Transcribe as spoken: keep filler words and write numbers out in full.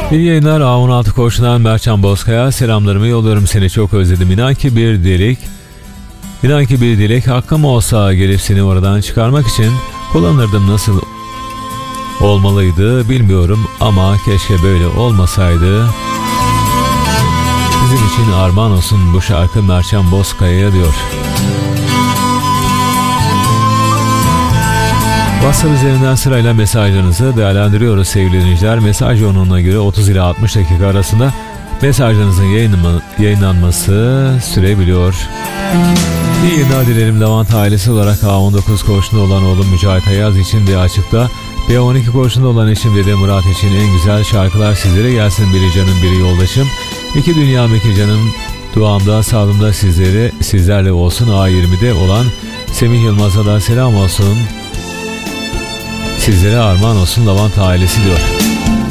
İyi yayınlar. A on altı Koç'tan Mertcan Bozkaya selamlarımı yolluyorum, seni çok özledim. İnan ki bir dilek, inan ki bir dilek hakkım olsa gelip seni oradan çıkarmak için kullanırdım. Nasıl olmalıydı bilmiyorum ama keşke böyle olmasaydı. Bizim için armağan olsun bu şarkı Mertcan Bozkaya'ya diyor. WhatsApp üzerinden sırayla mesajlarınızı değerlendiriyoruz sevgili dinleyiciler. Mesaj yoğunluğuna göre otuz ila altmış dakika arasında mesajlarınızın yayınlanma, yayınlanması sürebiliyor. İyi yayınlar dilerim. Levant ailesi olarak A on dokuz koğuşunda olan oğlum Mücahit Ayaz için de açıkta, B on iki koğuşunda olan eşim Dede Murat için en güzel şarkılar sizlere gelsin. Biri canım biri yoldaşım. İki dünyam iki canım. Duamda sağlığımda sizlere, sizlerle olsun. A yirmide olan Semih Yılmaz'a da selam olsun. Sizlere armağan olsun Lavant ailesi diyor.